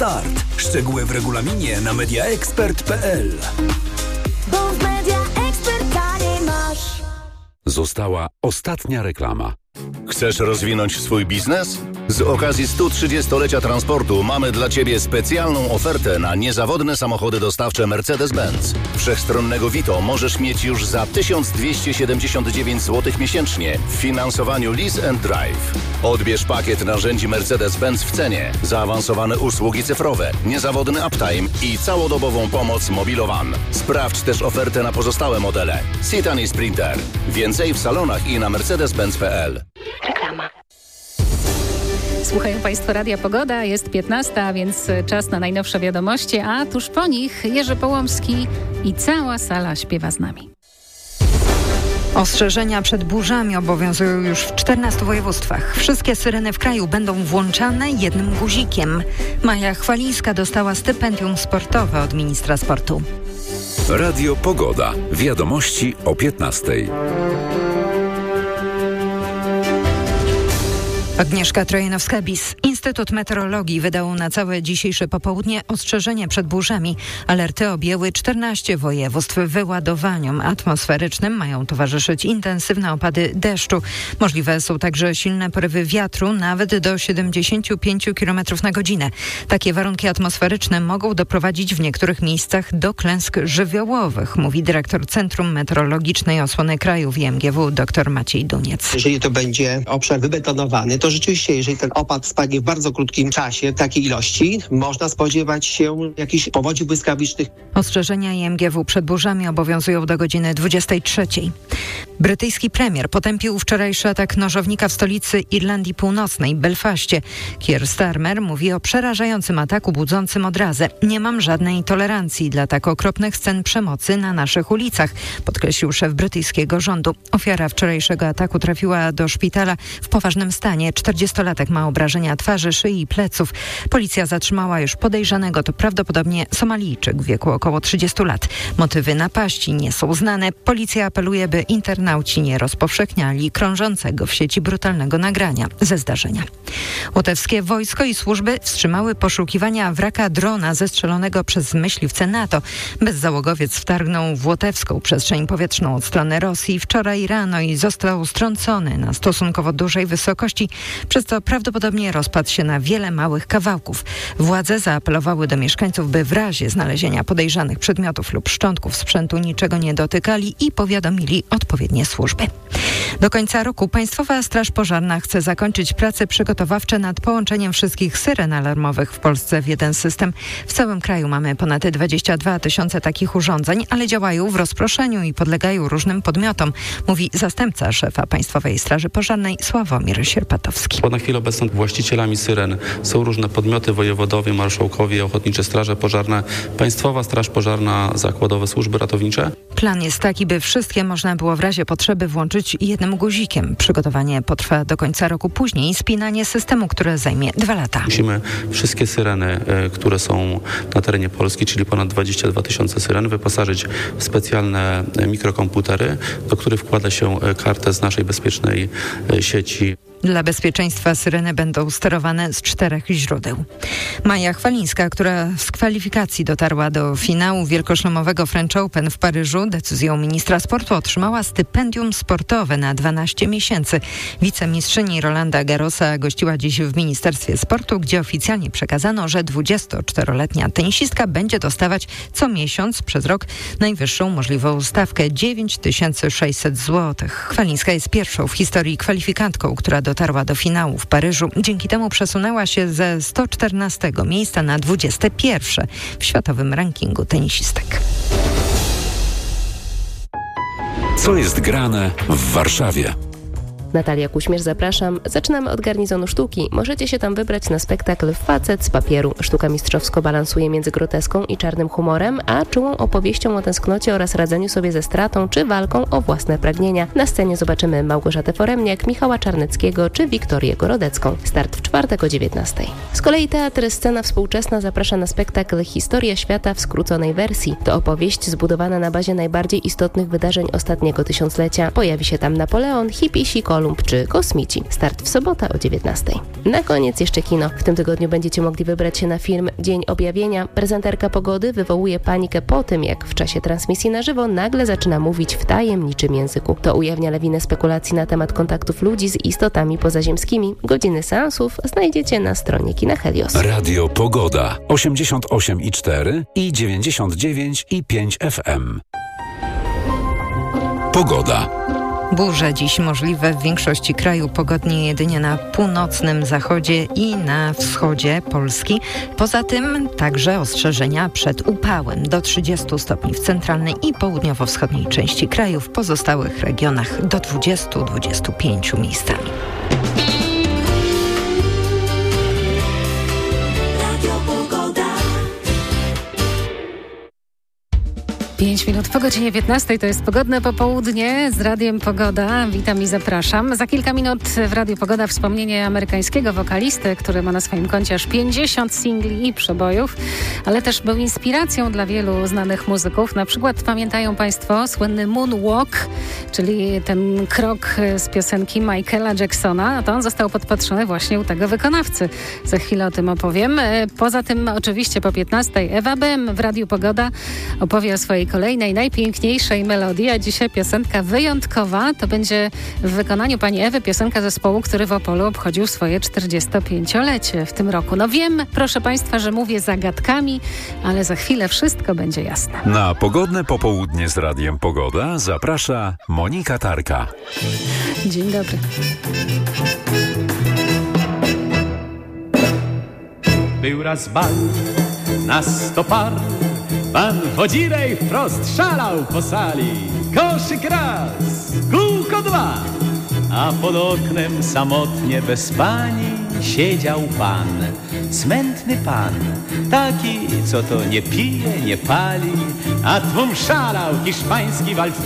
start. Szczegóły w regulaminie na mediaexpert.pl. Bo w Media Expert taniej masz. Została ostatnia reklama. Chcesz rozwinąć swój biznes? Z okazji 130-lecia transportu mamy dla Ciebie specjalną ofertę na niezawodne samochody dostawcze Mercedes-Benz. Wszechstronnego Vito możesz mieć już za 1279 zł miesięcznie w finansowaniu Lease and Drive. Odbierz pakiet narzędzi Mercedes-Benz w cenie, zaawansowane usługi cyfrowe, niezawodny uptime i całodobową pomoc Mobilowan. Sprawdź też ofertę na pozostałe modele. Citan i Sprinter. Więcej w salonach i na mercedes-benz.pl. Reklama. Słuchają Państwo Radia Pogoda, jest 15, a więc czas na najnowsze wiadomości, a tuż po nich Jerzy Połomski i cała sala śpiewa z nami. Ostrzeżenia przed burzami obowiązują już w 14 województwach. Wszystkie syreny w kraju będą włączane jednym guzikiem. Maja Chwalińska dostała stypendium sportowe od ministra sportu. Radio Pogoda. Wiadomości o 15:00. Agnieszka Trojanowska-Bis. Instytut Meteorologii wydał na całe dzisiejsze popołudnie ostrzeżenie przed burzami. Alerty objęły 14 województw. Wyładowaniom atmosferycznym mają towarzyszyć intensywne opady deszczu. Możliwe są także silne porywy wiatru, nawet do 75 km na godzinę. Takie warunki atmosferyczne mogą doprowadzić w niektórych miejscach do klęsk żywiołowych, mówi dyrektor Centrum Meteorologicznej Osłony Kraju w IMGW dr Maciej Duniec. Jeżeli to będzie obszar wybetonowany, to rzeczywiście, jeżeli ten opad spadnie w bardzo krótkim czasie, takiej ilości, można spodziewać się jakichś powodzi błyskawicznych. Ostrzeżenia IMGW przed burzami obowiązują do godziny 23. Brytyjski premier potępił wczorajszy atak nożownika w stolicy Irlandii Północnej, Belfaście. Keir Starmer mówi o przerażającym ataku budzącym odrazę. Nie mam żadnej tolerancji dla tak okropnych scen przemocy na naszych ulicach, podkreślił szef brytyjskiego rządu. Ofiara wczorajszego ataku trafiła do szpitala w poważnym stanie. 40-latek ma obrażenia twarzy, szyi i pleców. Policja zatrzymała już podejrzanego. To prawdopodobnie Somalijczyk w wieku około 30 lat. Motywy napaści nie są znane. Policja apeluje, by internauci nie rozpowszechniali krążącego w sieci brutalnego nagrania ze zdarzenia. Łotewskie wojsko i służby wstrzymały poszukiwania wraka drona zestrzelonego przez myśliwce NATO. Bezzałogowiec wtargnął w łotewską przestrzeń powietrzną od strony Rosji wczoraj rano i został strącony na stosunkowo dużej wysokości, przez co prawdopodobnie rozpadł się na wiele małych kawałków. Władze zaapelowały do mieszkańców, by w razie znalezienia podejrzanych przedmiotów lub szczątków sprzętu niczego nie dotykali i powiadomili odpowiednie służby. Do końca roku Państwowa Straż Pożarna chce zakończyć prace przygotowawcze nad połączeniem wszystkich syren alarmowych w Polsce w jeden system. W całym kraju mamy ponad 22 000 takich urządzeń, ale działają w rozproszeniu i podlegają różnym podmiotom, mówi zastępca szefa Państwowej Straży Pożarnej Sławomir Sierpatowski. Bo na chwilę obecną właścicielami syren są różne podmioty, wojewodowie, marszałkowie, ochotnicze straże pożarne, Państwowa Straż Pożarna, zakładowe służby ratownicze. Plan jest taki, by wszystkie można było w razie potrzeby włączyć jednym guzikiem. Przygotowanie potrwa do końca roku, później spinanie systemu, które zajmie 2 lata. Musimy wszystkie syreny, które są na terenie Polski, czyli ponad 22 000 syren, wyposażyć w specjalne mikrokomputery, do których wkłada się kartę z naszej bezpiecznej sieci. Dla bezpieczeństwa syreny będą sterowane z 4 źródeł. Maja Chwalińska, która z kwalifikacji dotarła do finału wielkoszlemowego French Open w Paryżu, decyzją ministra sportu otrzymała stypendium sportowe na 12 miesięcy. Wicemistrzyni Rolanda Garrosa gościła dziś w Ministerstwie Sportu, gdzie oficjalnie przekazano, że 24-letnia tenisistka będzie dostawać co miesiąc przez rok najwyższą możliwą stawkę 9600 zł. Chwalińska jest pierwszą w historii kwalifikantką, która dotarła do finału w Paryżu. Dzięki temu przesunęła się ze 114 miejsca na 21 w światowym rankingu tenisistek. Co jest grane w Warszawie? Natalia Kuśmierz, zapraszam. Zaczynamy od garnizonu sztuki. Możecie się tam wybrać na spektakl Facet z papieru. Sztuka mistrzowsko balansuje między groteską i czarnym humorem, a czułą opowieścią o tęsknocie oraz radzeniu sobie ze stratą czy walką o własne pragnienia. Na scenie zobaczymy Małgorzatę Foremniak, Michała Czarneckiego czy Wiktorię Gorodecką. Start w czwartek o 19:00. Z kolei Teatr Scena Współczesna zaprasza na spektakl Historia świata w skróconej wersji. To opowieść zbudowana na bazie najbardziej istotnych wydarzeń ostatniego tysiąclecia. Pojawi się tam Napoleon, hippie, Kolumb czy Kosmici. Start w sobotę o 19:00. Na koniec jeszcze kino. W tym tygodniu będziecie mogli wybrać się na film Dzień Objawienia. Prezenterka pogody wywołuje panikę po tym, jak w czasie transmisji na żywo nagle zaczyna mówić w tajemniczym języku. To ujawnia lawinę spekulacji na temat kontaktów ludzi z istotami pozaziemskimi. Godziny seansów znajdziecie na stronie Kina Helios. Radio Pogoda 88,4 i 99,5 FM. Pogoda. Burze dziś możliwe w większości kraju, pogodnie jedynie na północnym zachodzie i na wschodzie Polski. Poza tym także ostrzeżenia przed upałem do 30 stopni w centralnej i południowo-wschodniej części kraju, w pozostałych regionach do 20-25 miejscami. 5 minut po godzinie 15 to jest pogodne popołudnie z Radiem Pogoda. Witam i zapraszam. Za kilka minut w Radiu Pogoda wspomnienie amerykańskiego wokalisty, który ma na swoim koncie aż 50 singli i przebojów, ale też był inspiracją dla wielu znanych muzyków. Na przykład pamiętają Państwo słynny Moonwalk, czyli ten krok z piosenki Michaela Jacksona. To on został podpatrzony właśnie u tego wykonawcy. Za chwilę o tym opowiem. Poza tym oczywiście po 15 Ewa Bem w Radiu Pogoda opowie o swojej kolejnej, najpiękniejszej melodii, a dzisiaj piosenka wyjątkowa. To będzie w wykonaniu pani Ewy piosenka zespołu, który w Opolu obchodził swoje 45-lecie w tym roku. No wiem, proszę Państwa, że mówię zagadkami, ale za chwilę wszystko będzie jasne. Na pogodne popołudnie z Radiem Pogoda zaprasza Monika Tarka. Dzień dobry. Był raz bal na 100 par. Pan Wodzirej wprost szalał po sali. Koszyk raz, kółko dwa, a pod oknem samotnie bez pani siedział pan. Smętny pan, taki, co to nie pije, nie pali, a tłum szalał hiszpański walc.